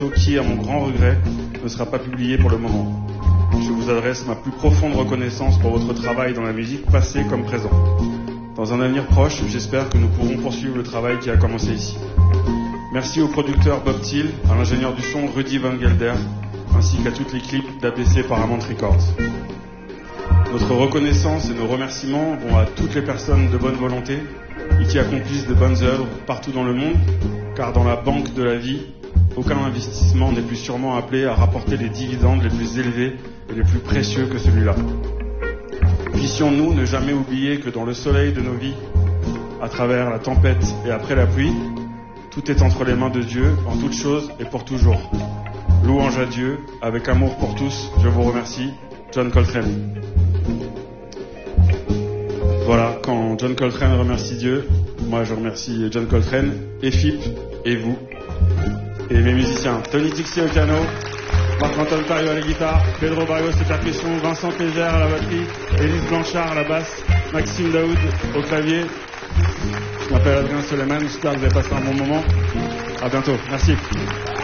qui, à mon grand regret, ne sera pas publié pour le moment. Je vous adresse ma plus profonde reconnaissance pour votre travail dans la musique, passé comme présent. Dans un avenir proche, j'espère que nous pourrons poursuivre le travail qui a commencé ici. Merci au producteur Bob Thiel, à l'ingénieur du son Rudy Van Gelder, ainsi qu'à toute l'équipe d'ABC Paramount Records. Notre reconnaissance et nos remerciements vont à toutes les personnes de bonne volonté et qui accomplissent de bonnes œuvres partout dans le monde, car dans la banque de la vie, aucun investissement n'est plus sûrement appelé à rapporter les dividendes les plus élevés et les plus précieux que celui-là. Puissions-nous ne jamais oublier que dans le soleil de nos vies, à travers la tempête et après la pluie, tout est entre les mains de Dieu, en toutes choses et pour toujours. Louange à Dieu, avec amour pour tous, je vous remercie. John Coltrane. Voilà, quand John Coltrane remercie Dieu, moi je remercie John Coltrane, et Phip, et vous, et mes musiciens. Tony Dixie au piano, Marc-Antoine Tario à la guitare, Pedro Barrios aux percussions, Vincent Tégère à la batterie, Élise Blanchard à la basse, Maxime Daoud au clavier. Je m'appelle Adrien Soleiman, j'espère que vous avez passé un bon moment. À bientôt, merci.